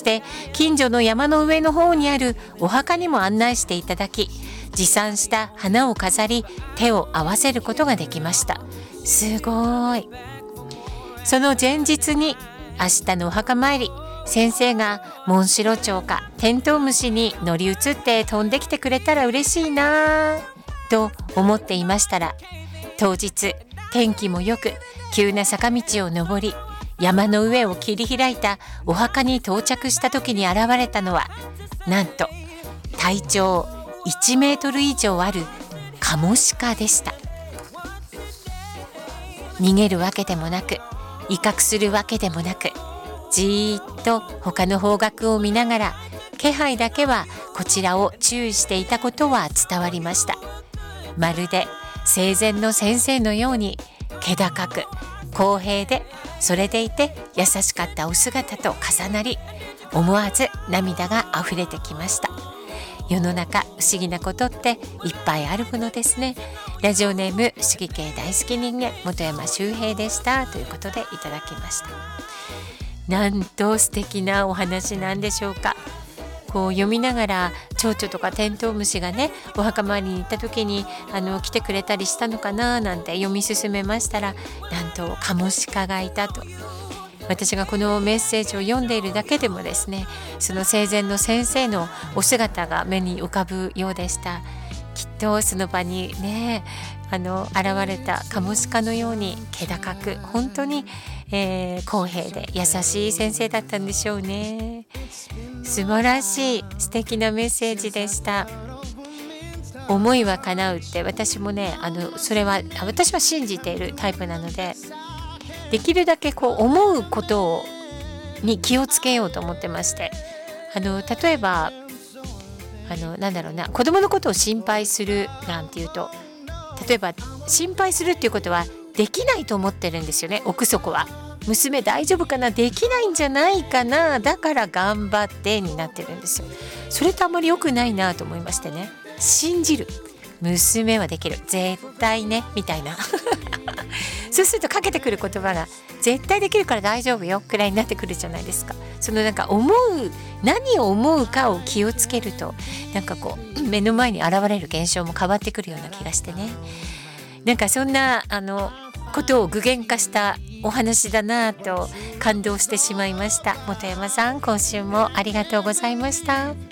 して近所の山の上の方にあるお墓にも案内していただき、持参した花を飾り手を合わせることができました。すごい。その前日に明日のお墓参り、先生がモンシロチョウかテントウムシに乗り移って飛んできてくれたら嬉しいなと思っていましたら、当日天気もよく急な坂道を登り、山の上を切り開いたお墓に到着した時に現れたのは、なんと体長1メートル以上あるカモシカでした。逃げるわけでもなく威嚇するわけでもなく、じーっと他の方角を見ながら気配だけはこちらを注意していたことは伝わりました。まるで生前の先生のように気高く公平で、それでいて優しかったお姿と重なり、思わず涙があふれてきました。世の中不思議なことっていっぱいあるものですね。ラジオネーム不思議系大好き人間本山周平でした、ということでいただきました。なんと素敵なお話なんでしょうか。こう読みながら蝶々とかテントウムシがね、お墓参りに行った時に来てくれたりしたのかななんて読み進めましたら、なんとカモシカがいたと。私がこのメッセージを読んでいるだけでもですね、その生前の先生のお姿が目に浮かぶようでした。きっとその場にね、現れたカモシカのように気高く、本当に、公平で優しい先生だったんでしょうね。素晴らしい素敵なメッセージでした。思いは叶うって私もね、それは私は信じているタイプなので、できるだけこう思うことに気をつけようと思ってまして、例えばなんだろうな、子供のことを心配するなんていうと、例えば心配するっていうことはできないと思ってるんですよね、奥底は。娘大丈夫かな、できないんじゃないかな、だから頑張ってになってるんですよ。それとあまり良くないなと思いましてね、信じる、娘はできる絶対ねみたいなそうするとかけてくる言葉が絶対できるから大丈夫よくらいになってくるじゃないですか。そのなんか何を思うかを気をつけると、なんかこう目の前に現れる現象も変わってくるような気がしてね、なんかそんなことを具現化したお話だなと感動してしまいました。本山さん、今週もありがとうございました。